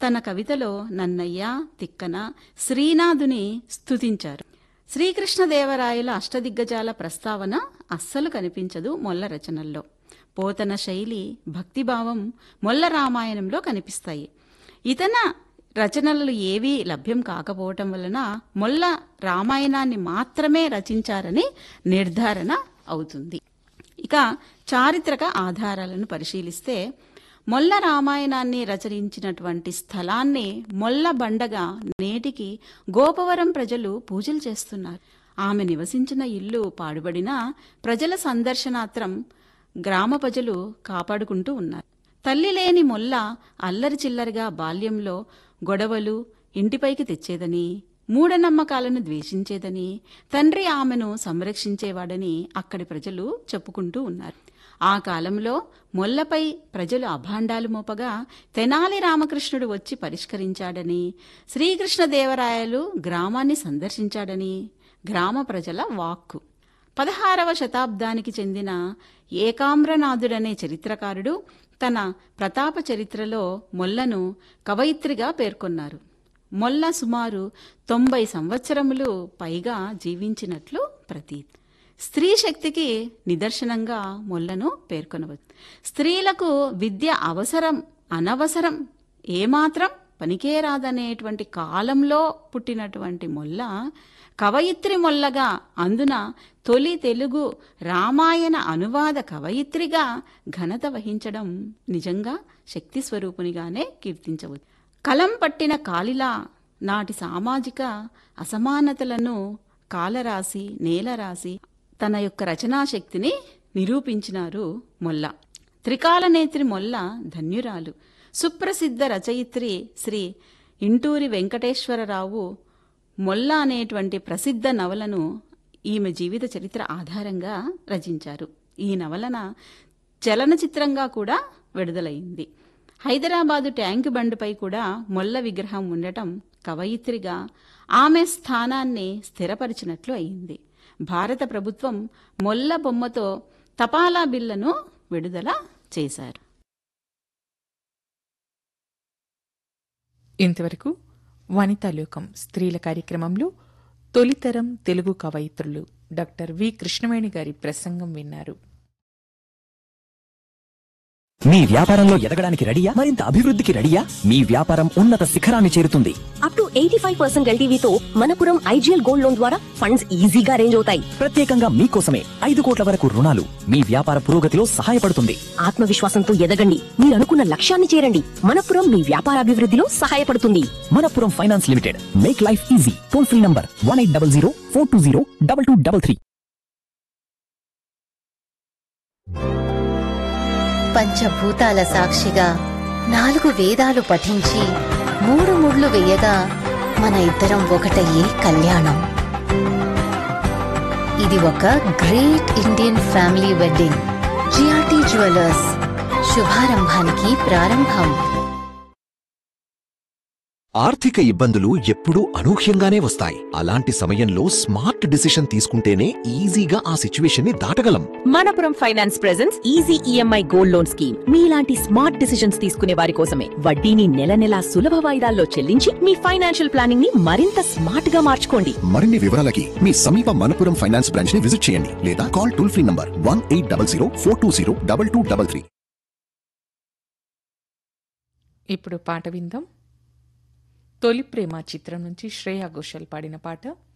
తన కవితలో నన్నయ్య, తిక్కన, శ్రీనాథుని స్తుతించారు. శ్రీకృష్ణదేవరాయల అష్టదిగ్గజాల ప్రస్తావన అస్సలు కనిపించదు మొల్ల రచనల్లో. పోతన శైలి, భక్తిభావం మొల్ల రామాయణంలో కనిపిస్తాయి. ఇతన రచనలు ఏవీ లభ్యం కాకపోవటం వలన మొల్ల రామాయణాన్ని మాత్రమే రచించారని నిర్ధారణ అవుతుంది. ఇక చారిత్రక ఆధారాలను పరిశీలిస్తే మొల్ల రామాయణాన్ని రచయించినటువంటి స్థలాన్ని మొల్ల బండగా నేటికి గోపవరం ప్రజలు పూజలు చేస్తున్నారు. ఆమె నివసించిన ఇల్లు పాడుబడినా ప్రజల సందర్శనాత్రం గ్రామ ప్రజలు కాపాడుకుంటూ ఉన్నారు. తల్లి లేని మొల్ల అల్లరి చిల్లరిగా బాల్యంలో గొడవలు ఇంటిపైకి తెచ్చేదని, మూఢనమ్మకాలను ద్వేషించేదని, తండ్రి ఆమెను సంరక్షించేవాడని అక్కడి ప్రజలు చెప్పుకుంటూ ఉన్నారు. ఆ కాలంలో మొల్లపై ప్రజలు అభాండాలు మోపగా తెనాలి రామకృష్ణుడు వచ్చి పరిష్కరించాడని, శ్రీకృష్ణదేవరాయలు గ్రామాన్ని సందర్శించాడని గ్రామ ప్రజల వాక్కు. 16వ శతాబ్దానికి చెందిన ఏకామ్రనాథుడనే చరిత్రకారుడు తన ప్రతాప చరిత్రలో మొల్లను కవయిత్రిగా పేర్కొన్నారు. మొల్ల సుమారు 90 సంవత్సరములు పైగా జీవించినట్లు ప్రతీతి. స్త్రీ శక్తికి నిదర్శనంగా మొల్లను పేర్కొనవచ్చు. స్త్రీలకు విద్య అవసరం అనవసరం ఏమాత్రం పనికేరాదనేటువంటి కాలంలో పుట్టినటువంటి మొల్ల కవయిత్రి మొల్లగా, అందున తొలి తెలుగు రామాయణ అనువాద కవయిత్రిగా ఘనత వహించడం నిజంగా శక్తి స్వరూపునిగానే కీర్తించవచ్చు. కలం పట్టిన కాలిలా నాటి సామాజిక అసమానతలను కాలరాసి నేలరాసి తన యొక్క రచనాశక్తిని నిరూపించినారు మొల్ల. త్రికాలనేత్రి మొల్ల ధన్యురాలు. సుప్రసిద్ధ రచయిత్రి శ్రీ ఇంటూరి వెంకటేశ్వరరావు మొల్ల అనేటువంటి ప్రసిద్ధ నవలను ఈమె జీవిత చరిత్ర ఆధారంగా రచించారు. ఈ నవలన చలనచిత్రంగా కూడా విడుదలైంది. హైదరాబాదు ట్యాంకు బండ్పై కూడా మొల్ల విగ్రహం ఉండటం కవయిత్రిగా ఆమె స్థానాన్ని స్థిరపరిచినట్లు అయింది. భారత ప్రభుత్వం మొల్ల బొమ్మతో తపాలా బిళ్లను విడుదల చేశారు. ఇంతవరకు వనితాలోకం స్త్రీల కార్యక్రమంలో తొలితరం తెలుగు కవయిత్రులు డాక్టర్ వి కృష్ణవేణి గారి ప్రసంగం విన్నారు. మీ వ్యాపారంలో ఎదగడానికి రెడీయా? మరింత అభివృద్ధికి రెడీయా? మీ వ్యాపారం ఉన్నత శిఖరాన్ని చేరుతుంది. Up to 85% ఎల్టీవీతో Manappuram IGL gold loan ద్వారా ఫండ్స్ ఈజీగా అరేంజ్ అవుతాయి. ప్రత్యేకంగా మీకోసమే 5 కోట్ల వరకు రుణాలు మీ వ్యాపార పురోగతిలో సహాయపడుతుంది. ఆత్మవిశ్వాసంతో ఎదగండి, మీరు అనుకున్న లక్ష్యాన్ని చేరండి. మనపురం మీ వ్యాపారాభివృద్ధిలో సహాయపడుతుంది. Manappuram finance limited, make life easy. Toll free number 1800 420 2233. పంచభూతాల సాక్షిగా 4 వేదాలు పఠించి 3 ముళ్ళు వేయగా మన ఇద్దరం ఒకటయ్యే కళ్యాణం. ఇది ఒక great Indian family wedding. GRT jewellers, శుభారంభానికి ప్రారంభం. ఆర్థిక ఇబ్బందులు ఎప్పుడూ అనూహ్యంగానే వస్తాయి. అలాంటి సమయంలో స్మార్ట్ డిసిషన్ తీసుకుంటేనే ఈజీగా ఆ సిచ్యువేషన్ ని దాటగలం. Manappuram finance presents easy EMI gold loan scheme. మీలాంటి స్మార్ట్ డిసిషన్స్ తీసుకునే వారి కోసమే. వడ్డీని నెల నెలా సులభ వాయిదాల్లో చెల్లించి మీ ఫైనాన్షియల్ ప్లానింగ్ ని మరింత స్మార్ట్ గా మార్చుకోండి. మరిన్ని వివరాలకి మీ సమీప మనపురం ఫైనాన్స్ బ్రాంచ్ ని విజిట్ చేయండి లేదా కాల్ టోల్ ఫ్రీ నంబర్ 1800 420 2233. ఇప్పుడు పాట విందాం. తొలి ప్రేమ చిత్రం నుంచి శ్రేయా ఘోషల్ పాడిన పాట.